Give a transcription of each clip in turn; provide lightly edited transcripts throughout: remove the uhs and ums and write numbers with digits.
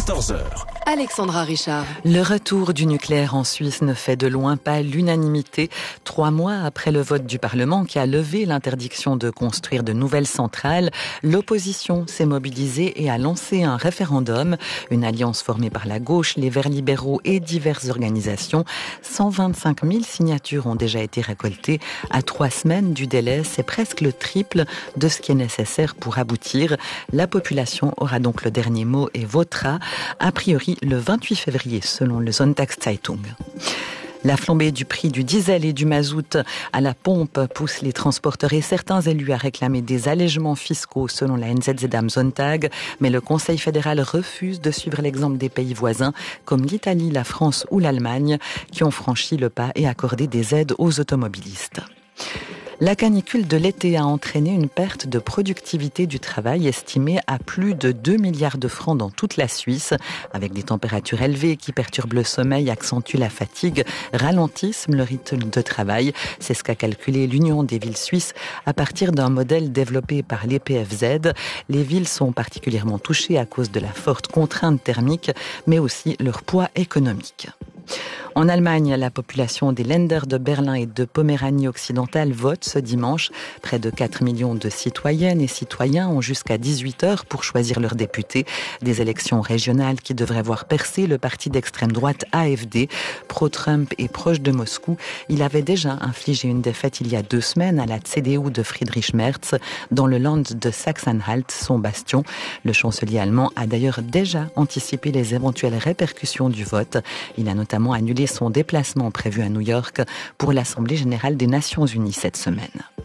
14h. Alexandra Richard. Le retour du nucléaire en Suisse ne fait de loin pas l'unanimité. 3 mois après le vote du Parlement qui a levé l'interdiction de construire de nouvelles centrales, l'opposition s'est mobilisée et a lancé un référendum. Une alliance formée par la gauche, les Verts libéraux et diverses organisations. 125 000 signatures ont déjà été récoltées. À 3 semaines du délai, c'est presque le triple de ce qui est nécessaire pour aboutir. La population aura donc le dernier mot et votera, a priori le 28 février, selon le Sonntagszeitung. La flambée du prix du diesel et du mazout à la pompe pousse les transporteurs et certains élus à réclamer des allègements fiscaux selon la NZZ am Sonntag, mais le Conseil fédéral refuse de suivre l'exemple des pays voisins comme l'Italie, la France ou l'Allemagne qui ont franchi le pas et accordé des aides aux automobilistes. La canicule de l'été a entraîné une perte de productivité du travail estimée à plus de 2 milliards de francs dans toute la Suisse, avec des températures élevées qui perturbent le sommeil, accentuent la fatigue, ralentissent le rythme de travail. C'est ce qu'a calculé l'Union des villes suisses à partir d'un modèle développé par l'EPFZ. Les villes sont particulièrement touchées à cause de la forte contrainte thermique, mais aussi leur poids économique. En Allemagne, la population des Länder de Berlin et de Poméranie occidentale vote ce dimanche. Près de 4 millions de citoyennes et citoyens ont jusqu'à 18 heures pour choisir leurs députés. Des élections régionales qui devraient voir percer le parti d'extrême droite AfD. Pro-Trump et proche de Moscou, il avait déjà infligé une défaite il y a 2 semaines à la CDU de Friedrich Merz dans le Land de Sachsen-Anhalt, son bastion. Le chancelier allemand a d'ailleurs déjà anticipé les éventuelles répercussions du vote. Il a notamment annulé son déplacement prévu à New York pour l'Assemblée générale des Nations unies cette semaine.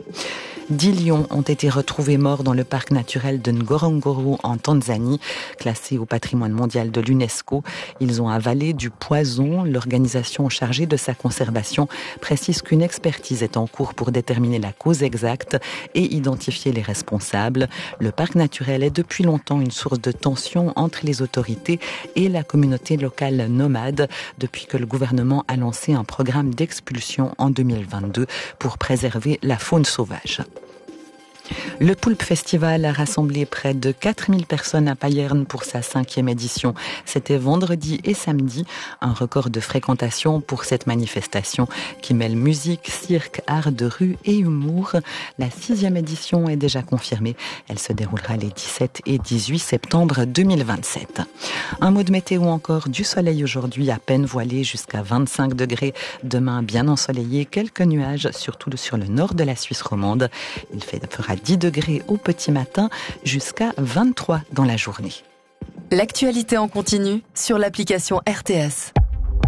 10 lions ont été retrouvés morts dans le parc naturel de Ngorongoro en Tanzanie, classé au patrimoine mondial de l'UNESCO. Ils ont avalé du poison. L'organisation chargée de sa conservation précise qu'une expertise est en cours pour déterminer la cause exacte et identifier les responsables. Le parc naturel est depuis longtemps une source de tension entre les autorités et la communauté locale nomade depuis que le gouvernement a lancé un programme d'expulsion en 2022 pour préserver la faune sauvage. Le Poulpe Festival a rassemblé près de 4000 personnes à Payerne pour sa 5e édition. C'était vendredi et samedi, un record de fréquentation pour cette manifestation qui mêle musique, cirque, art de rue et humour. La 6e édition est déjà confirmée. Elle se déroulera les 17 et 18 septembre 2027. Un mot de météo encore, du soleil aujourd'hui, à peine voilé jusqu'à 25 degrés. Demain, bien ensoleillé, quelques nuages, surtout sur le nord de la Suisse romande. Il fera 10 degrés au petit matin jusqu'à 23 dans la journée. L'actualité en continu sur l'application RTS.